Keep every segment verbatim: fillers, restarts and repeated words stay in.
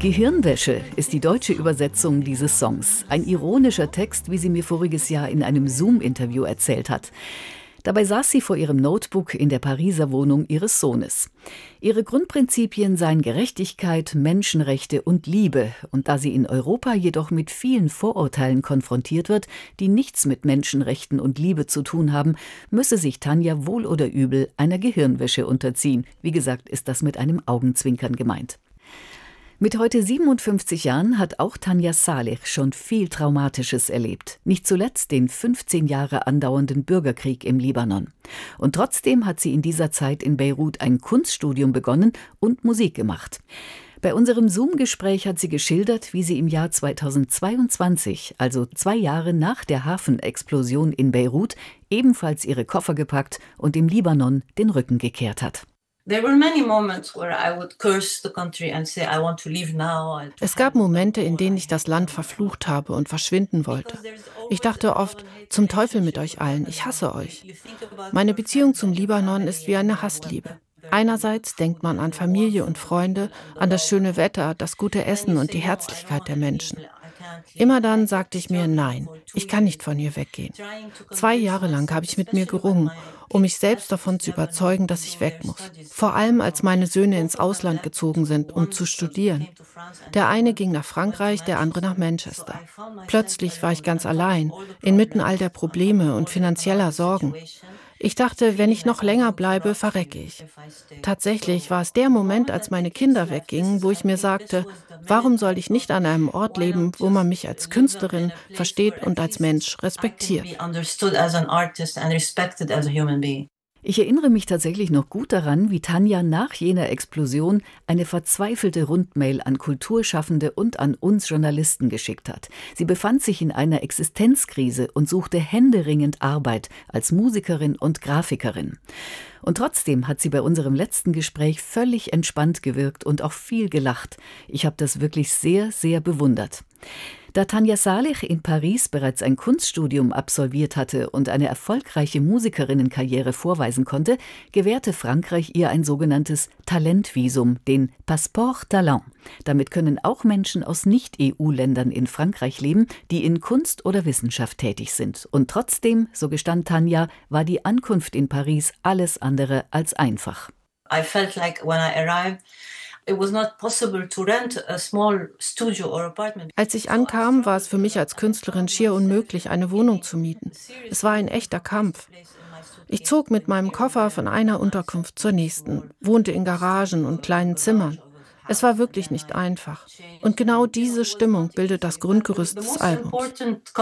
Gehirnwäsche ist die deutsche Übersetzung dieses Songs. Ein ironischer Text, wie sie mir voriges Jahr in einem Zoom-Interview erzählt hat. Dabei saß sie vor ihrem Notebook in der Pariser Wohnung ihres Sohnes. Ihre Grundprinzipien seien Gerechtigkeit, Menschenrechte und Liebe. Und da sie in Europa jedoch mit vielen Vorurteilen konfrontiert wird, die nichts mit Menschenrechten und Liebe zu tun haben, müsse sich Tanja wohl oder übel einer Gehirnwäsche unterziehen. Wie gesagt, ist das mit einem Augenzwinkern gemeint. Mit heute siebenundfünfzig Jahren hat auch Tanja Saleh schon viel Traumatisches erlebt. Nicht zuletzt den fünfzehn Jahre andauernden Bürgerkrieg im Libanon. Und trotzdem hat sie in dieser Zeit in Beirut ein Kunststudium begonnen und Musik gemacht. Bei unserem Zoom-Gespräch hat sie geschildert, wie sie im Jahr zweitausendzweiundzwanzig, also zwei Jahre nach der Hafenexplosion in Beirut, ebenfalls ihre Koffer gepackt und dem Libanon den Rücken gekehrt hat. Es gab Momente, in denen ich das Land verflucht habe und verschwinden wollte. Ich dachte oft, zum Teufel mit euch allen, ich hasse euch. Meine Beziehung zum Libanon ist wie eine Hassliebe. Einerseits denkt man an Familie und Freunde, an das schöne Wetter, das gute Essen und die Herzlichkeit der Menschen. Immer dann sagte ich mir, nein, ich kann nicht von hier weggehen. Zwei Jahre lang habe ich mit mir gerungen, um mich selbst davon zu überzeugen, dass ich weg muss. Vor allem, als meine Söhne ins Ausland gezogen sind, um zu studieren. Der eine ging nach Frankreich, der andere nach Manchester. Plötzlich war ich ganz allein, inmitten all der Probleme und finanzieller Sorgen. Ich dachte, wenn ich noch länger bleibe, verrecke ich. Tatsächlich war es der Moment, als meine Kinder weggingen, wo ich mir sagte, warum soll ich nicht an einem Ort leben, wo man mich als Künstlerin versteht und als Mensch respektiert? Ich erinnere mich tatsächlich noch gut daran, wie Tanja nach jener Explosion eine verzweifelte Rundmail an Kulturschaffende und an uns Journalisten geschickt hat. Sie befand sich in einer Existenzkrise und suchte händeringend Arbeit als Musikerin und Grafikerin. Und trotzdem hat sie bei unserem letzten Gespräch völlig entspannt gewirkt und auch viel gelacht. Ich habe das wirklich sehr, sehr bewundert. Da Tanja Saleh in Paris bereits ein Kunststudium absolviert hatte und eine erfolgreiche Musikerinnenkarriere vorweisen konnte, gewährte Frankreich ihr ein sogenanntes Talentvisum, den Passeport Talent. Damit können auch Menschen aus Nicht-E U-Ländern in Frankreich leben, die in Kunst oder Wissenschaft tätig sind. Und trotzdem, so gestand Tanja, war die Ankunft in Paris alles andere als einfach. I felt like when I arrived, Als ich ankam, war es für mich als Künstlerin schier unmöglich, eine Wohnung zu mieten. Es war ein echter Kampf. Ich zog mit meinem Koffer von einer Unterkunft zur nächsten, wohnte in Garagen und kleinen Zimmern. Es war wirklich nicht einfach. Und genau diese Stimmung bildet das Grundgerüst des Albums.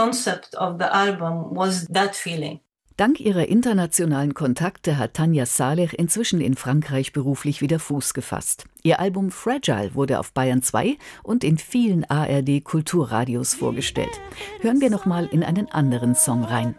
Dank ihrer internationalen Kontakte hat Tanja Saleh inzwischen in Frankreich beruflich wieder Fuß gefasst. Ihr Album Fragile wurde auf Bayern zwei und in vielen A R D-Kulturradios vorgestellt. Hören wir noch mal in einen anderen Song rein.